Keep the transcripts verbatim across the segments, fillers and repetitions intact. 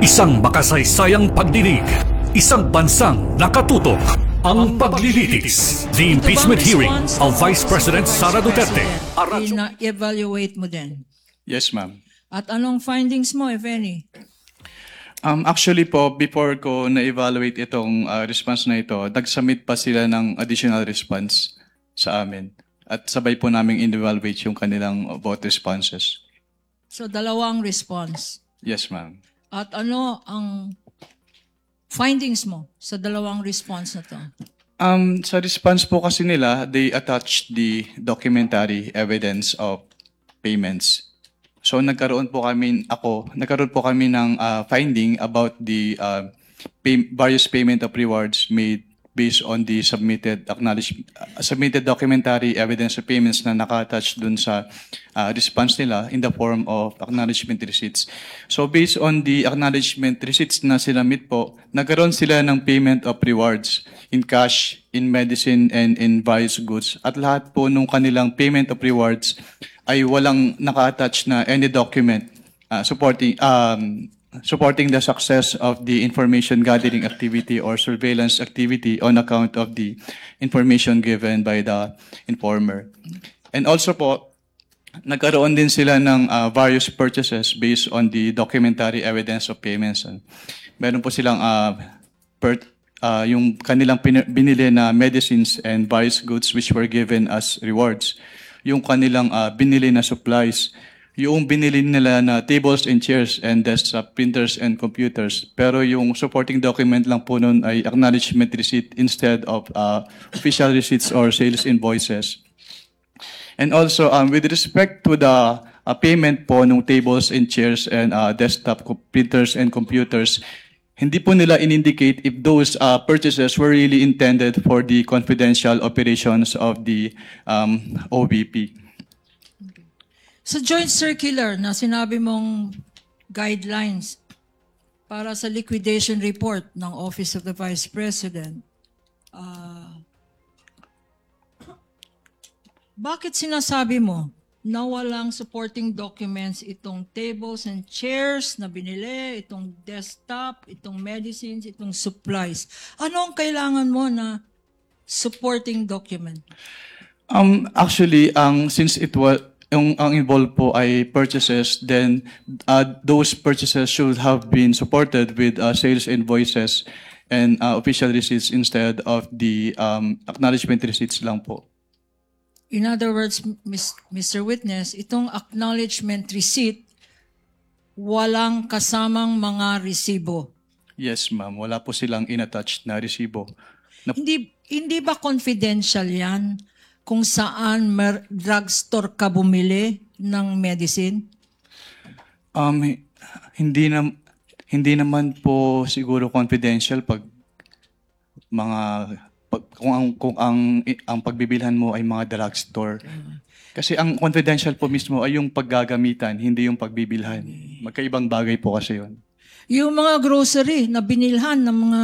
Isang makasaysayang pagdinig, isang bansang nakatutok. Ang paglilitis, the impeachment hearing of Vice President Sara Duterte. I-evaluate mo din. Yes, ma'am. At anong findings mo, if any? Um, actually po, before ko na-evaluate itong uh, response na ito, nag-submit pa sila ng additional response sa amin. At sabay po namin in-evaluate yung kanilang vote responses. So, dalawang response. Yes, ma'am. At ano ang findings mo sa dalawang response na to? Um, sa response po kasi nila, they attached the documentary evidence of payments. So nagkaroon po kami, ako, nagkaroon po kami ng uh, finding about the uh, pay, various payment of rewards made based on the submitted acknowledge, uh, submitted documentary evidence of payments na naka-attach dun sa uh, response nila in the form of acknowledgement receipts. So based on the acknowledgement receipts na sinamit po, nagkaroon sila ng payment of rewards in cash, in medicine, and in various goods. At lahat po nung kanilang payment of rewards ay walang naka-attach na any document uh, supporting um, supporting the success of the information gathering activity or surveillance activity on account of the information given by the informer. And also po, nagkaroon din sila ng uh, various purchases based on the documentary evidence of payments. Meron po silang uh, per, uh, yung kanilang binili na medicines and various goods which were given as rewards. Yung kanilang uh, binili na supplies, yung binili nila na tables and chairs and desktop printers and computers. Pero yung supporting document lang po nun ay acknowledgement receipt instead of uh, official receipts or sales invoices. And also, um, with respect to the uh, payment po ng tables and chairs and uh, desktop printers and computers, hindi po nila in-indicate if those uh, purchases were really intended for the confidential operations of the um, O V P. Sa joint circular na sinabi mong guidelines para sa liquidation report ng Office of the Vice President, uh, bakit sinasabi mo na walang supporting documents itong tables and chairs na binili, itong desktop, itong medicines, itong supplies? Ano ang kailangan mo na supporting document? Um, actually, ang since it was yung ang involved po ay purchases, then uh, those purchases should have been supported with uh, sales invoices and uh, official receipts instead of the um, acknowledgement receipts lang po. In other words, Mister Witness, itong acknowledgement receipt, walang kasamang mga resibo. Yes, ma'am. Wala po silang inattached na resibo. Na hindi, hindi ba confidential yan? Kung saan mer- drugstore ka bumili ng medicine? Um, hindi na hindi naman po siguro confidential pag mga pag, kung ang kung ang ang pagbibilhan mo ay mga drugstore. Kasi ang confidential po mismo ay yung paggagamitan, hindi yung pagbibilhan. Magkaibang bagay po kasi 'yon. Yung mga grocery na binilhan ng mga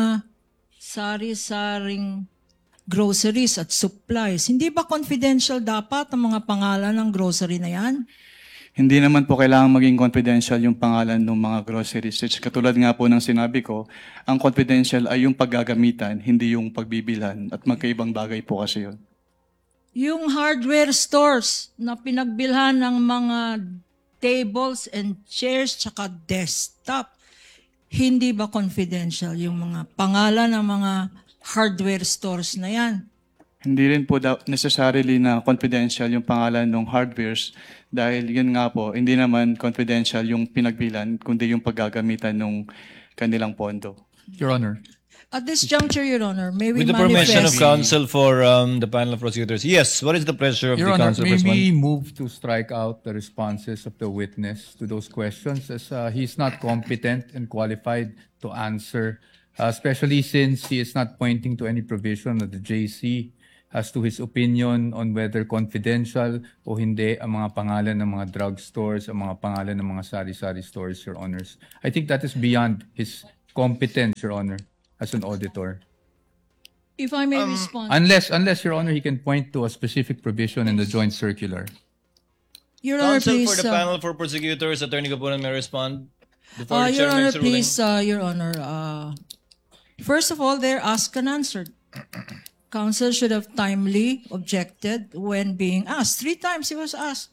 sari-saring groceries at supplies, hindi ba confidential dapat ang mga pangalan ng grocery na yan? Hindi naman po kailangan maging confidential yung pangalan ng mga groceries. Katulad nga po ng sinabi ko, ang confidential ay yung paggagamitan, hindi yung pagbibilhan. At magkaibang bagay po kasi yun. Yung hardware stores na pinagbilhan ng mga tables and chairs tsaka desktop, hindi ba confidential yung mga pangalan ng mga hardware stores na yan? Hindi rin po da- necessarily na confidential yung pangalan ng hardwares dahil yun nga po, hindi naman confidential yung pinagbilan kundi yung paggagamitan ng kanilang pondo. Your Honor. At this juncture, Your Honor, may we With the manifest... permission of counsel for um, the panel of prosecutors, yes, what is the pleasure of Your the Honor, counsel? may for this one? we move to strike out the responses of the witness to those questions as uh, he's not competent and qualified to answer, uh, especially since he is not pointing to any provision of the J C as to his opinion on whether confidential o hindi ang mga pangalan ng mga drug stores, ang mga pangalan ng mga sari-sari stores, Your Honors. I think that is beyond his competence, Your Honor, as an auditor. If I may Um, respond. Unless, unless, Your Honor, he can point to a specific provision in the joint circular. Your Honor, Counsel please. for the uh, panel for prosecutors, Attorney Gapunan may respond. Before Uh, the Your chair Honor, makes a ruling. please, uh, Your Honor, uh, first of all, they're asked and answered. Counsel should have timely objected when being asked. Three times he was asked.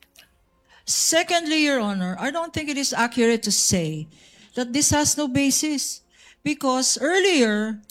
Secondly, Your Honor, I don't think it is accurate to say that this has no basis because earlier,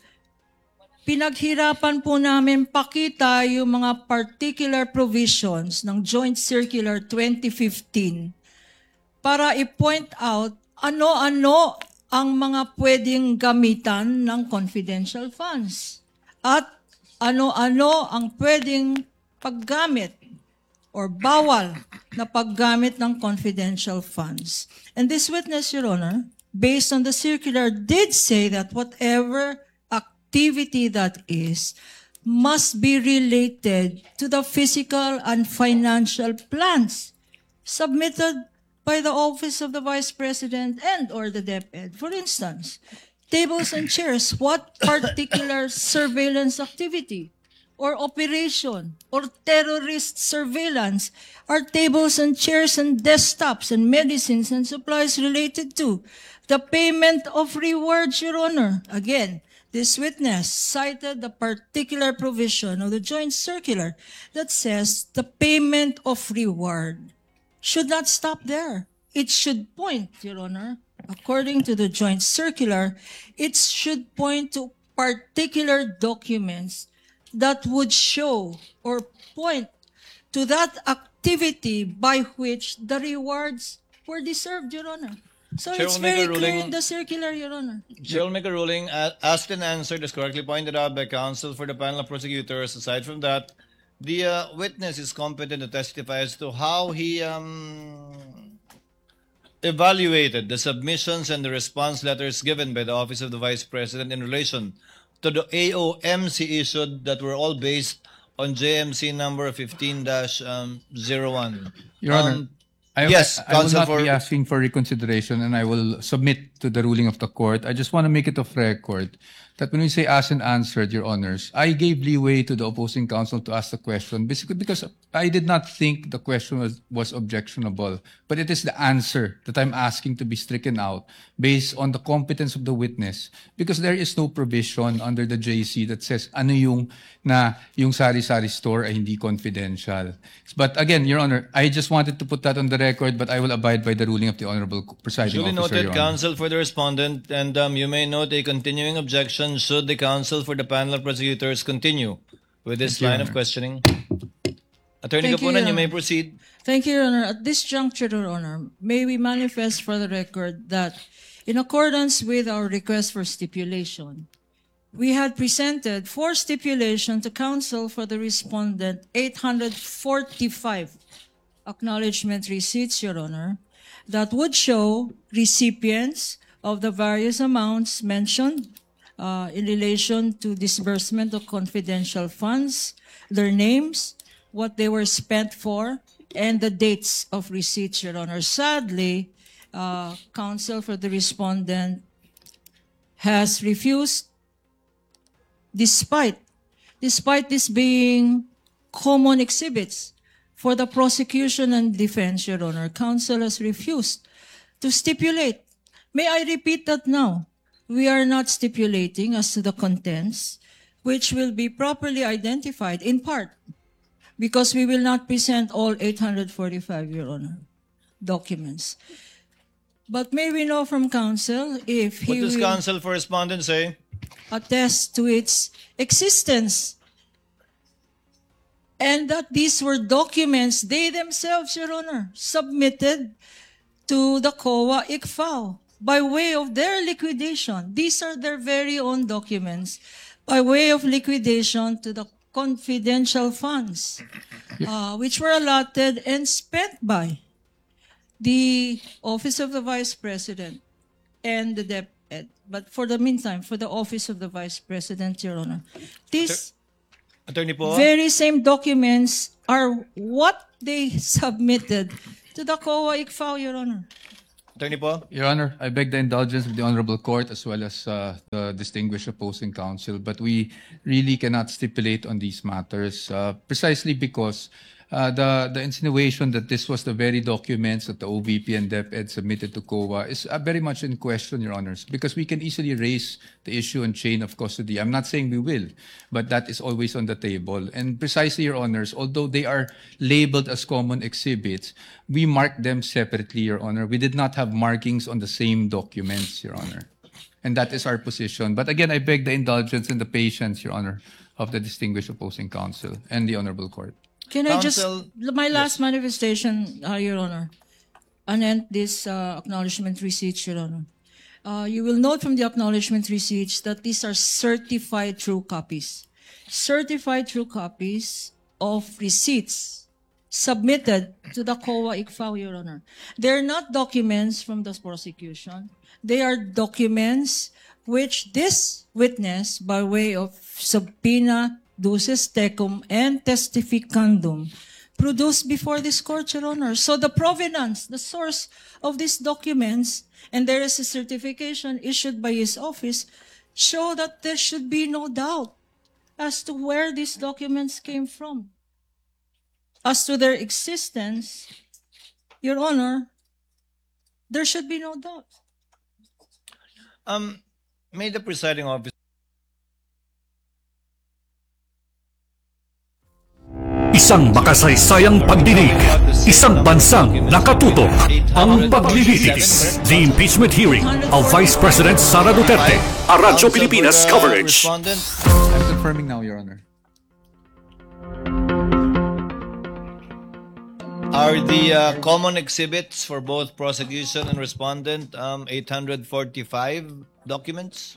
pinaghirapan po namin pakita yung mga particular provisions ng Joint Circular twenty fifteen para i-point out ano-ano ang mga pwedeng gamitan ng confidential funds at ano-ano ang pwedeng paggamit or bawal na paggamit ng confidential funds. And this witness, Your Honor, based on the circular, did say that whatever activity that is must be related to the physical and financial plans submitted by the Office of the Vice President and or the DepEd. For instance, tables and chairs, what particular surveillance activity or operation or terrorist surveillance are tables and chairs and desktops and medicines and supplies related to? The payment of rewards, Your Honor. Again, this witness cited the particular provision of the Joint Circular that says the payment of reward should not stop there. It should point, Your Honor, according to the Joint Circular, it should point to particular documents that would show or point to that activity by which the rewards were deserved, Your Honor. So Chair it's will make very a clear ruling. in the circular, Your Honor. Chair will make a ruling. A- Asked and answered is correctly pointed out by counsel for the panel of prosecutors. Aside from that, the uh, witness is competent to testify as to how he um, evaluated the submissions and the response letters given by the Office of the Vice President in relation to the A O M C issued that were all based on J M C number fifteen dash zero one. Your Honor, Um, I, yes, I, I will counsel not for- be asking for reconsideration and I will submit to the ruling of the court. I just want to make it of record that when we say asked and answered, Your Honors, I gave leeway to the opposing counsel to ask the question basically because I did not think the question was, was objectionable, but it is the answer that I'm asking to be stricken out based on the competence of the witness because there is no provision under the J C that says ano yung na yung sari-sari store ay hindi confidential. But again, Your Honor, I just wanted to put that on the record, but I will abide by the ruling of the Honorable Presiding Duly Officer, noted, Your Honor. counsel for the respondent, and um, you may note a continuing objection should the counsel for the panel of prosecutors continue with this Thank you, line Your of Honor. questioning. Attorney Thank you, Kapunan, Your you may Honor. proceed. Thank you, Your Honor. At this juncture, Your Honor, may we manifest for the record that in accordance with our request for stipulation, we had presented for stipulation to counsel for the respondent eight hundred forty-five acknowledgement receipts, Your Honor, that would show recipients of the various amounts mentioned uh, in relation to disbursement of confidential funds, their names, what they were spent for, and the dates of receipts, Your Honor. Sadly, uh, counsel for the respondent has refused, despite, despite this being common exhibits for the prosecution and defense, Your Honor, counsel has refused to stipulate. May I repeat that now? We are not stipulating as to the contents, which will be properly identified in part, because we will not present all eight hundred forty-five, Your Honor, documents. But may we know from counsel if What he does will counsel for respondent say? attest to its existence and that these were documents they themselves, Your Honor, submitted to the C O A I C F A O by way of their liquidation. These are their very own documents by way of liquidation to the confidential funds, uh, which were allotted and spent by the Office of the Vice President and the DepEd. But for the meantime, for the Office of the Vice President, Your Honor, these Attorney po? very same documents are what they submitted to the C O A I C F A O, Your Honor. Attorney po? Your Honor, I beg the indulgence of the Honorable Court as well as uh, the distinguished opposing counsel, but we really cannot stipulate on these matters uh, precisely because Uh, the, the insinuation that this was the very documents that the O V P and DepEd submitted to C O A is uh, very much in question, Your Honors, because we can easily raise the issue and chain of custody. I'm not saying we will, but that is always on the table. And precisely, Your Honors, although they are labeled as common exhibits, we marked them separately, Your Honor. We did not have markings on the same documents, Your Honor. And that is our position. But again, I beg the indulgence and the patience, Your Honor, of the distinguished opposing counsel and the Honorable Court. Can I just, Counsel- my last manifestation, uh, Your Honor, anent this uh, acknowledgement receipts, Your Honor. Uh, you will note from the acknowledgement receipts that these are certified true copies. Certified true copies of receipts submitted to the C O A I C F A O, Your Honor. They're not documents from the prosecution. They are documents which this witness, by way of subpoena, duces tecum, and testificandum, produced before this court, Your Honor. So the provenance, the source of these documents, and there is a certification issued by his office, show that there should be no doubt as to where these documents came from. As to their existence, Your Honor, there should be no doubt. Um, may the presiding officer Isang makasaysayang pagdinig, isang bansang nakatutok, ang paglilitis. The impeachment hearing of Vice President Sara Duterte. A Radyo Counsel Pilipinas for the coverage. Respondent. I'm confirming now, Your Honor. Are the uh, common exhibits for both prosecution and respondent um, eight hundred forty-five documents?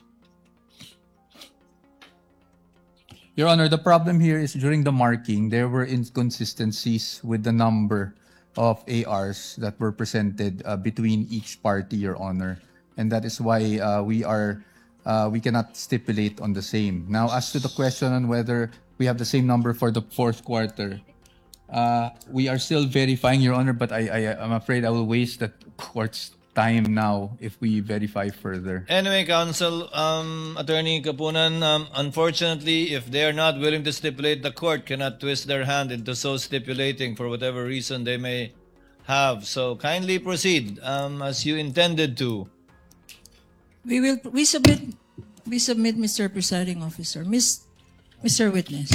Your Honor, the problem here is during the marking, there were inconsistencies with the number of A Rs that were presented uh, between each party, Your Honor. And that is why uh, we are, uh, we cannot stipulate on the same. Now, as to the question on whether we have the same number for the fourth quarter, uh, we are still verifying, Your Honor, but I, I, I'm afraid I will waste the court's time now if we verify further. Anyway, counsel, um, Attorney Kapunan, um, unfortunately, if they are not willing to stipulate, the court cannot twist their hand into so stipulating for whatever reason they may have. So kindly proceed um, as you intended to. We will, we submit, we submit, Mister Presiding Officer, Miss, Mister Witness.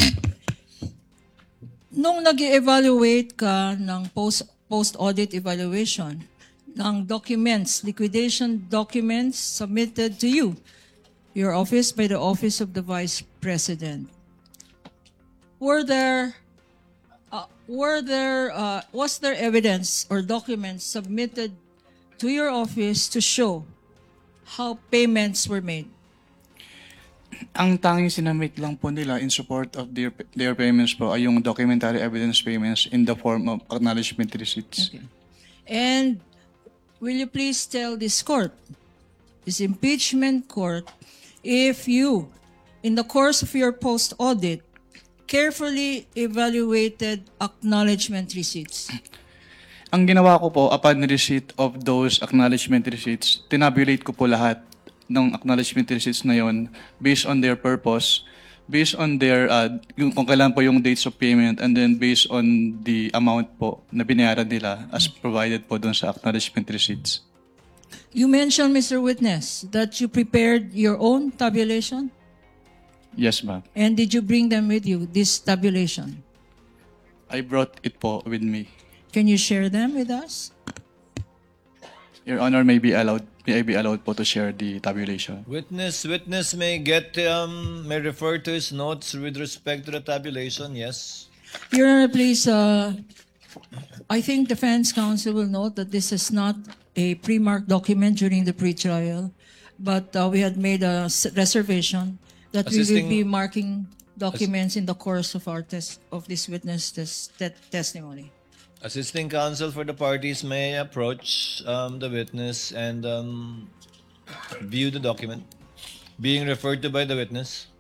Nung nag-evaluate ka ng post, post-audit evaluation, ng documents, liquidation documents submitted to you, your office, by the Office of the Vice President. Were there, uh, were there, uh, was there evidence or documents submitted to your office to show how payments were made? Ang tanging sinamit lang po nila in support of their, their payments po ay yung documentary evidence payments in the form of acknowledgement receipts. Okay. And will you please tell this court, this impeachment court, if you, in the course of your post-audit, carefully evaluated acknowledgement receipts? Ang ginawa ko po, upon receipt of those acknowledgement receipts, tinabulate ko po lahat ng acknowledgement receipts na yon based on their purpose, based on their, uh, yung, kung kailan po yung dates of payment, and then based on the amount po na binayaran nila as provided po doon sa acknowledgement receipts. You mentioned, Mister Witness, that you prepared your own tabulation? Yes, ma'am. And did you bring them with you, this tabulation? I brought it po with me. Can you share them with us? Your Honor, may be allowed, may I be allowed po to share the tabulation. Witness, witness may get, um, may refer to his notes with respect to the tabulation, yes. Your Honor, please, uh, I think defense counsel will note that this is not a pre-marked document during the pre-trial, but uh, we had made a s- reservation that we will Assisting- be marking documents in the course of our test, of this witness tes- te- testimony. Assisting counsel for the parties may approach um, the witness and um, view the document being referred to by the witness.